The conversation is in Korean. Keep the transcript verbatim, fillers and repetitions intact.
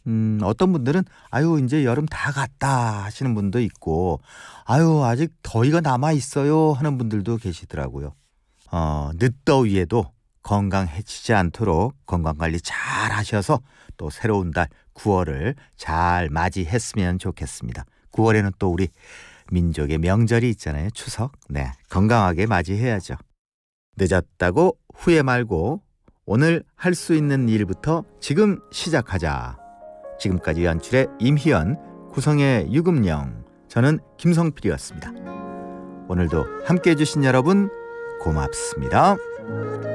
음, 어떤 분들은 아유 이제 여름 다 갔다 하시는 분도 있고 아유 아직 더위가 남아 있어요 하는 분들도 계시더라고요. 어, 늦더위에도 건강 해치지 않도록 건강관리 잘 하셔서 또 새로운 달 구월을 잘 맞이했으면 좋겠습니다. 구월에는 또 우리 민족의 명절이 있잖아요. 추석. 네, 건강하게 맞이해야죠. 늦었다고 후회 말고 오늘 할 수 있는 일부터 지금 시작하자. 지금까지 연출의 임희연, 구성의 유금영, 저는 김성필이었습니다. 오늘도 함께해 주신 여러분 고맙습니다.